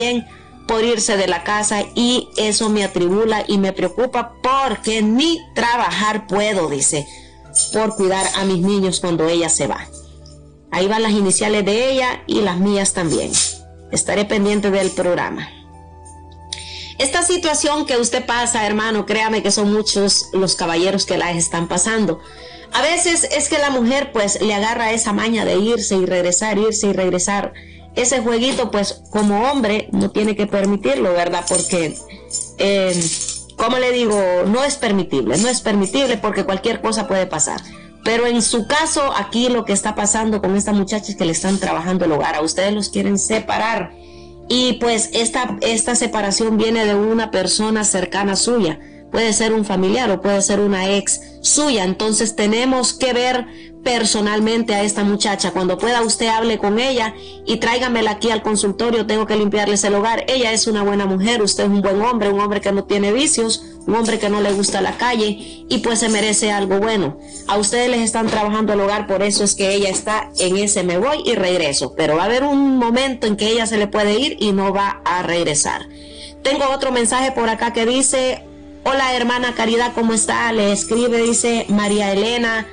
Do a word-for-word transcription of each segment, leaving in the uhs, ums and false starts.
por irse de la casa, y eso me atribula y me preocupa porque ni trabajar puedo, dice, por cuidar a mis niños cuando ella se va. Ahí van las iniciales de ella y las mías también. Estaré pendiente del programa. Esta situación que usted pasa, hermano, créame que son muchos los caballeros que la están pasando. A veces es que la mujer pues le agarra esa maña de irse y regresar, irse y regresar. Ese jueguito pues como hombre no tiene que permitirlo, ¿verdad? Porque, eh, como le digo, no es permitible, no es permitible porque cualquier cosa puede pasar. Pero en su caso, aquí lo que está pasando con esta muchacha es que le están trabajando el hogar. A ustedes los quieren separar. Y pues esta, esta separación viene de una persona cercana suya. Puede ser un familiar o puede ser una ex suya. Entonces tenemos que ver personalmente a esta muchacha. Cuando pueda usted hable con ella y tráigamela aquí al consultorio. Tengo que limpiarles el hogar. Ella es una buena mujer, usted es un buen hombre, un hombre que no tiene vicios, un hombre que no le gusta la calle y pues se merece algo bueno. A ustedes les están trabajando el hogar, por eso es que ella está en ese me voy y regreso. Pero va a haber un momento en que ella se le puede ir y no va a regresar. Tengo otro mensaje por acá que dice: hola hermana Caridad, ¿cómo está? Le escribe, dice María Elena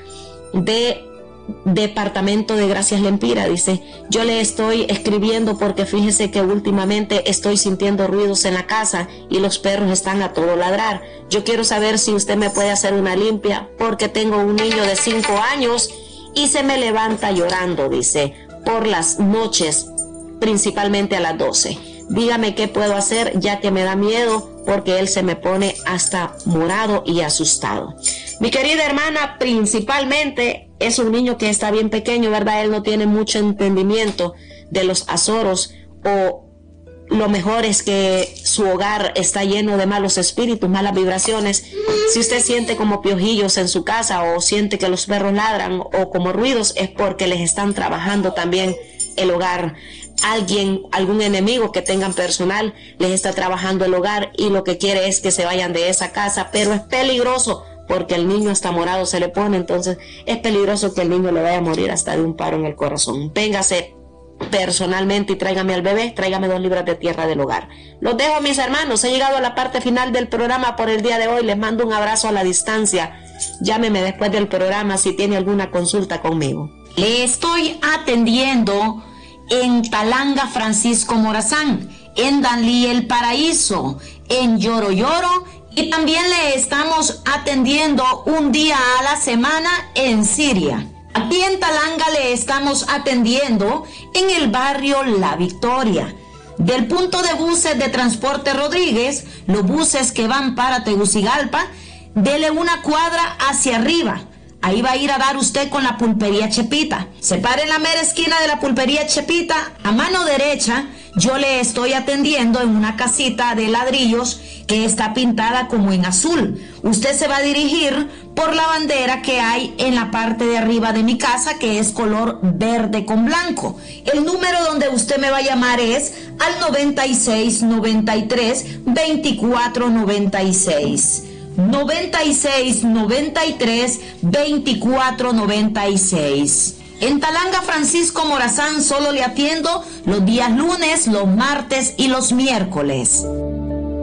de Departamento de Gracias Lempira. Dice: yo le estoy escribiendo porque fíjese que últimamente estoy sintiendo ruidos en la casa y los perros están a todo ladrar. Yo quiero saber si usted me puede hacer una limpia porque tengo un niño de cinco años y se me levanta llorando, dice, por las noches, principalmente a las doce. Dígame qué puedo hacer, ya que me da miedo porque él se me pone hasta morado y asustado. Mi querida hermana, principalmente es un niño que está bien pequeño, ¿verdad? Él no tiene mucho entendimiento de los azoros, o lo mejor es que su hogar está lleno de malos espíritus, malas vibraciones. Si usted siente como piojillos en su casa o siente que los perros ladran o como ruidos, es porque les están trabajando también el hogar. Alguien, algún enemigo que tengan personal les está trabajando el hogar y lo que quiere es que se vayan de esa casa, pero es peligroso porque el niño hasta morado se le pone, entonces es peligroso que el niño le vaya a morir hasta de un paro en el corazón. Véngase personalmente y tráigame al bebé, tráigame dos libras de tierra del hogar. Los dejo, mis hermanos, he llegado a la parte final del programa por el día de hoy. Les mando un abrazo a la distancia. Llámeme después del programa si tiene alguna consulta conmigo. Le estoy atendiendo en Talanga Francisco Morazán, en Danlí El Paraíso, en Lloro Lloro, y también le estamos atendiendo un día a la semana en Siria. Aquí en Talanga le estamos atendiendo en el barrio La Victoria. Del punto de buses de Transporte Rodríguez, los buses que van para Tegucigalpa, dele una cuadra hacia arriba. Ahí va a ir a dar usted con la pulpería Chepita. Se para en la mera esquina de la pulpería Chepita, a mano derecha. Yo le estoy atendiendo en una casita de ladrillos que está pintada como en azul. Usted se va a dirigir por la bandera que hay en la parte de arriba de mi casa, que es color verde con blanco. El número donde usted me va a llamar es al noventa y seis, noventa y tres, veinticuatro noventa y seis. noventa y seis, noventa y tres, veinticuatro noventa y seis. En Talanga Francisco Morazán solo le atiendo los días lunes, los martes y los miércoles.